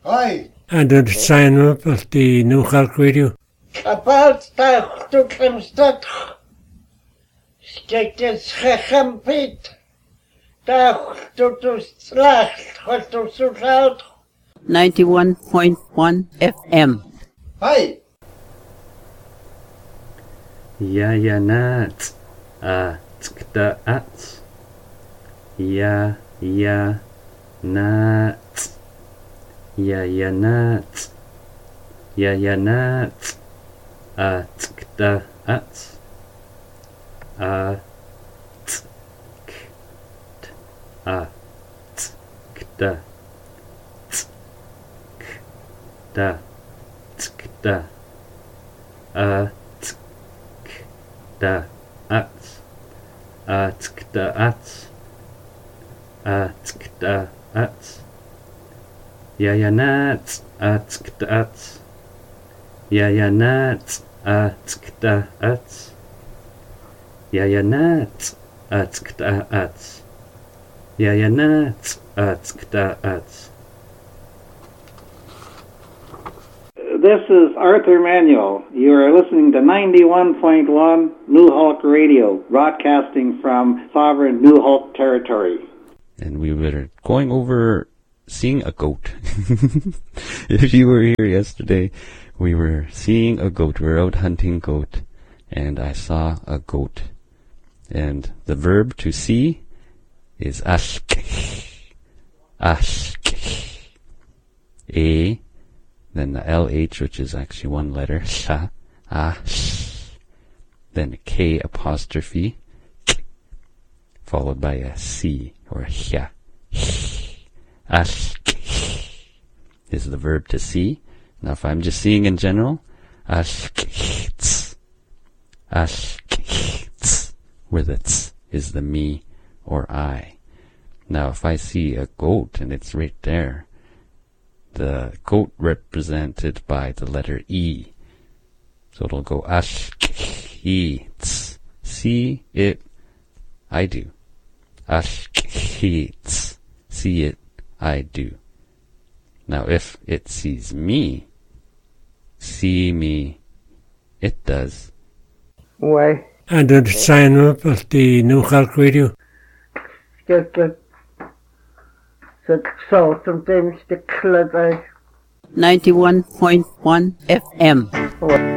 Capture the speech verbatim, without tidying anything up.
Hi. And the sign up of the New Hulk Radio. Kapalt tak tu klemstad. Stek het gechampit. Tak tu tu slacht, wat tu zout. ninety-one point one F M. Hi. Ja, ja, nat. A, tkta, at. Ja, ja, nat. Ja, ja, nat. Ja, ja, nat. A, tkta, at. A, tk, t, a, tkta, tkta, tkta, a, da at at da at at da at ja ja nat at da at ja ja nat at da at ja ja nat at da at ja ja nat at da at. This is Arthur Manuel. You are listening to ninety-one point one New Hulk Radio, broadcasting from sovereign New Hulk territory. And we were going over seeing a goat. If you were here yesterday, we were seeing a goat. We were out hunting goat, and I saw a goat. And the verb to see is ashk. Ashk. A. Then the L H, which is actually one letter, sha, ah, sh. Then a K apostrophe, k, followed by a C, or a hya. Ash, is the verb to see. Now if I'm just seeing in general, ash, ash, where the ts is the me or I. Now if I see a goat and it's right there, the goat represented by the letter E. So it'll go ash, e, ts. See it, I do. Ash, ts. See it, I do. Now if it sees me, see me, it does. Why? And the sign up of the New Hulk Radio. Get the the salt sometimes the clever. ninety-one point one F M.